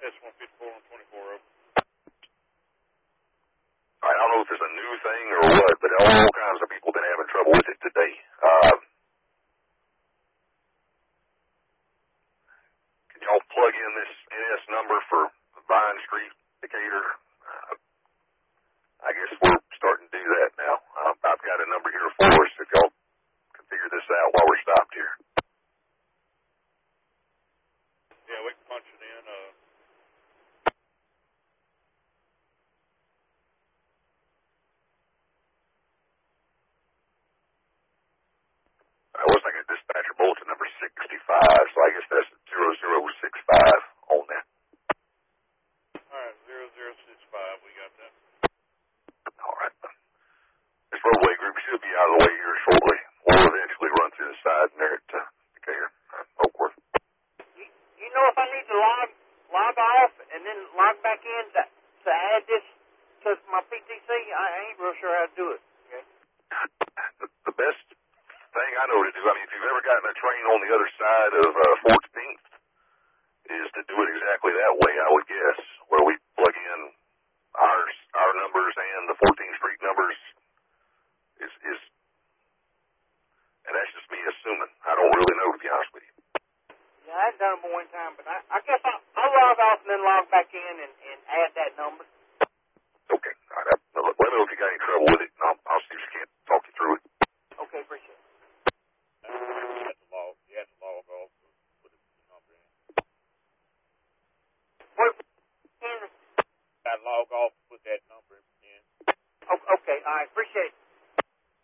154 on 24 over. I don't know if it's a new thing or what, but all kinds of people have been having trouble with it today. Can y'all plug in this NS number for Vine Street, Decatur? I guess we're starting to do that now. I've got a number here for us if y'all can figure this out while we're stopped here. Yeah, we can punch it in. It looks like a dispatcher bulletin number 65, so I guess that's 0065 on that. All right, 0065, we got that. All right. This roadway group should be out of the way here shortly. We'll eventually run through the side and there at Decatur, Oakworth. You know if I need to log off and then log back in to add this to my PTC, I ain't real sure how to do it. Okay. The best thing I know to do, I mean, if you've ever gotten a train on the other side of 14th, is to do it exactly that way, I would guess, where we plug in our numbers and the 14th Street numbers is and that's just me assuming. I don't really know, to be honest with you. Yeah, I hadn't done it one time, but I guess I'll log off and then log back in and add that number. Okay. All right. Let me know if you got any trouble with it.